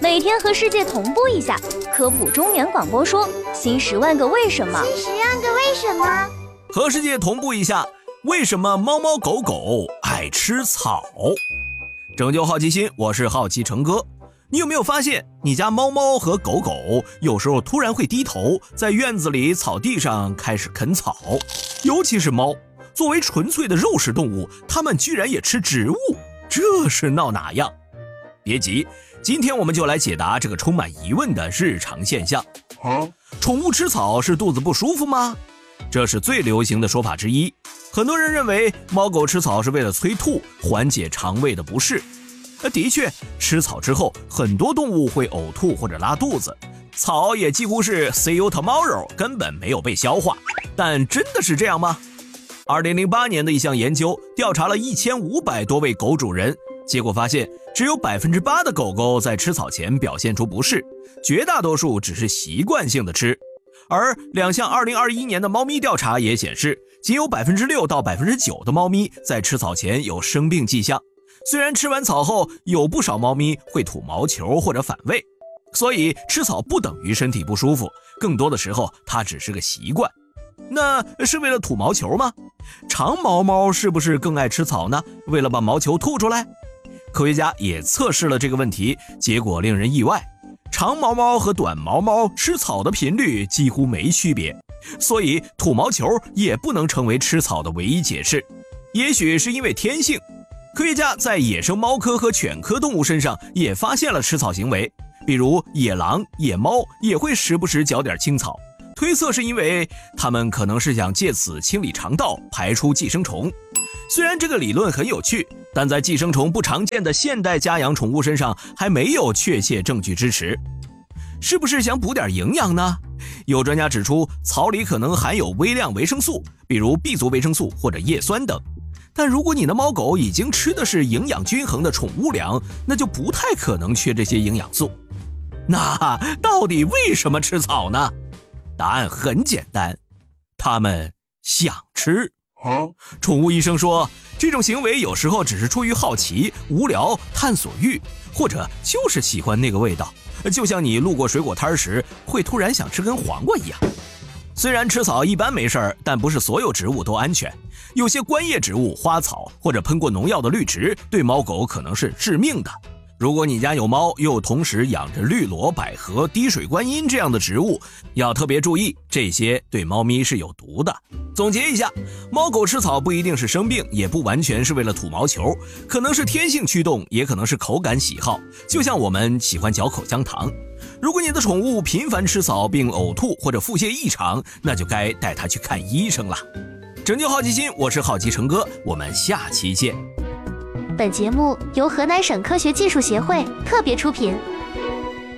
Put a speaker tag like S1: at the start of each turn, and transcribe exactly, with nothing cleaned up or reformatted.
S1: 每天和世界同步一下，科普中原广播说新十万个为什么。
S2: 新十万个为什么？
S3: 和世界同步一下，为什么猫猫狗狗爱吃草？拯救好奇心，我是好奇成哥。你有没有发现，你家猫猫和狗狗有时候突然会低头，在院子里草地上开始啃草？尤其是猫，作为纯粹的肉食动物，它们居然也吃植物，这是闹哪样？别急，今天我们就来解答这个充满疑问的日常现象。啊、宠物吃草是肚子不舒服吗？这是最流行的说法之一。很多人认为猫狗吃草是为了催吐，缓解肠胃的不适。的确，吃草之后很多动物会呕吐或者拉肚子，草也几乎是 see you tomorrow， 根本没有被消化。但真的是这样吗？二零零八年的一项研究调查了一千五百多位狗主人，结果发现只有 百分之八 的狗狗在吃草前表现出不适，绝大多数只是习惯性的吃。而两项二零二一年的猫咪调查也显示，仅有 百分之六 到 百分之九 的猫咪在吃草前有生病迹象。虽然吃完草后有不少猫咪会吐毛球或者反胃，所以吃草不等于身体不舒服，更多的时候它只是个习惯。那是为了吐毛球吗？长毛猫是不是更爱吃草呢？为了把毛球吐出来？科学家也测试了这个问题，结果令人意外，长毛猫和短毛猫吃草的频率几乎没区别，所以吐毛球也不能成为吃草的唯一解释。也许是因为天性，科学家在野生猫科和犬科动物身上也发现了吃草行为，比如野狼、野猫也会时不时嚼点青草，推测是因为它们可能是想借此清理肠道，排出寄生虫。虽然这个理论很有趣，但在寄生虫不常见的现代家养宠物身上还没有确切证据支持。是不是想补点营养呢？有专家指出，草里可能含有微量维生素，比如 B 族维生素或者叶酸等。但如果你的猫狗已经吃的是营养均衡的宠物粮，那就不太可能缺这些营养素。那到底为什么吃草呢？答案很简单，它们想吃。宠物医生说，这种行为有时候只是出于好奇、无聊、探索欲，或者就是喜欢那个味道，就像你路过水果摊时会突然想吃根黄瓜一样。虽然吃草一般没事儿，但不是所有植物都安全。有些观叶植物、花草或者喷过农药的绿植对猫狗可能是致命的。如果你家有猫，又同时养着绿萝、百合、滴水观音这样的植物，要特别注意，这些对猫咪是有毒的。总结一下，猫狗吃草不一定是生病，也不完全是为了吐毛球，可能是天性驱动，也可能是口感喜好，就像我们喜欢嚼口香糖。如果你的宠物频繁吃草并呕吐或者腹泻异常，那就该带它去看医生了。拯救好奇心，我是好奇成哥，我们下期见。
S1: 本节目由河南省科学技术协会特别出品。